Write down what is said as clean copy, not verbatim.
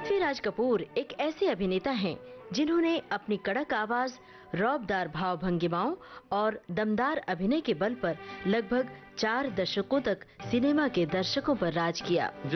पृथ्वीराज कपूर एक ऐसे अभिनेता हैं जिन्होंने अपनी कड़क आवाज, रौबदार भाव भंगिमाओं और दमदार अभिनय के बल पर लगभग 4 दशकों तक सिनेमा के दर्शकों पर राज किया।